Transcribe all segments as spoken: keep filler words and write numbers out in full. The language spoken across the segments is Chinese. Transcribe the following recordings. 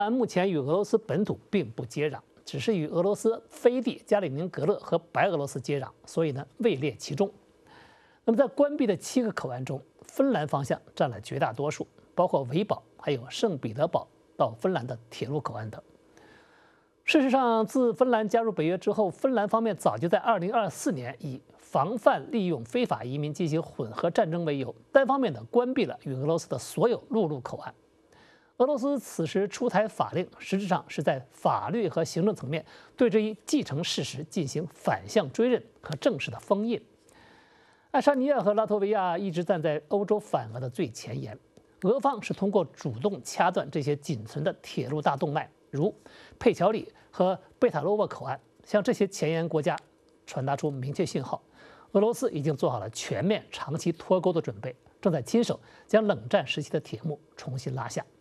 目前与俄罗斯本土并不接壤，只是与俄罗斯飞地加里宁格勒和白俄罗斯接壤，所以呢位列其中。那么在关闭的七个口岸中，芬兰方向占了绝大多数，包括维堡还有圣彼得堡到芬兰的铁路口岸等。事实上，自芬兰加入北约之后，芬兰方面早就在二零二四年以防范利用非法移民进行混合战争为由，单方面的关闭了与俄罗斯的所有陆路口岸。俄罗斯此时出台法令，实质上是在法律和行政层面对这一既成事实进行反向追认和正式的封印。爱沙尼亚和拉脱维亚一直站在欧洲反俄的最前沿，俄方是通过主动掐断这些仅存的铁路大动脉，如佩乔里和贝塔洛沃口岸，向这些前沿国家传达出明确信号：俄罗斯已经做好了全面长期脱钩的准备，正在亲手将冷战时期的铁幕重新拉下。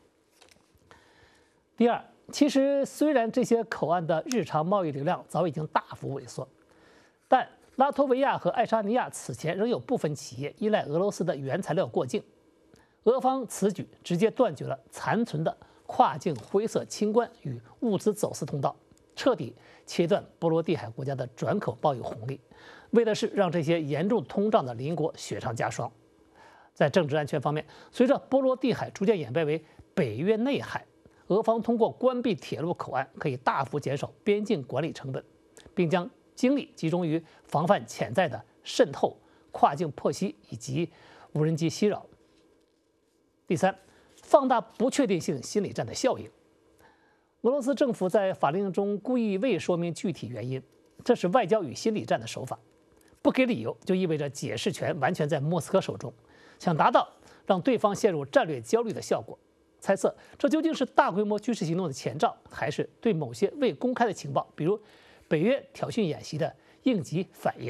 第二，其实虽然这些口岸的日常贸易流量早已经大幅萎缩，但拉脱维亚和爱沙尼亚此前仍有部分企业依赖俄罗斯的原材料过境。俄方此举直接断绝了残存的跨境灰色清关与物资走私通道，彻底切断波罗的海国家的转口贸易红利，为的是让这些严重通胀的邻国雪上加霜。在政治安全方面，随着波罗的海逐渐演变为北约内海，俄方通过关闭铁路口岸，可以大幅减少边境管理成本，并将精力集中于防范潜在的渗透、跨境破袭以及无人机袭扰。第三，放大不确定性心理战的效应。俄罗斯政府在法令中故意未说明具体原因，这是外交与心理战的手法。不给理由就意味着解释权完全在莫斯科手中，想达到让对方陷入战略焦虑的效果。猜测这究竟是大规模军事行动的前兆，还是对某些未公开的情报，比如北约挑衅演习的应急反应？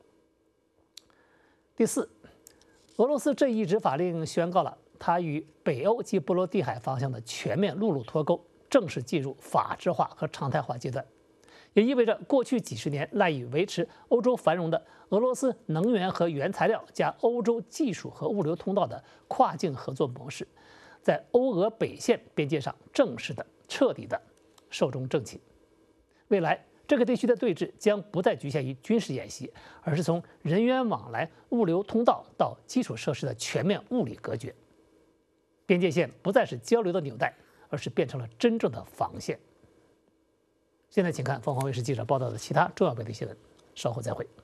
第四，俄罗斯这一纸法令宣告了它与北欧及波罗的海方向的全面陆路脱钩正式进入法制化和常态化阶段，也意味着过去几十年赖以维持欧洲繁荣的俄罗斯能源和原材料加欧洲技术和物流通道的跨境合作模式，在欧俄北线边界上正式的、彻底的寿终正寝。未来，这个地区的对峙将不再局限于军事演习，而是从人员往来、物流通道到基础设施的全面物理隔绝。边界线不再是交流的纽带，而是变成了真正的防线。现在，请看凤凰卫视记者报道的其他重要本地新闻，稍后再会。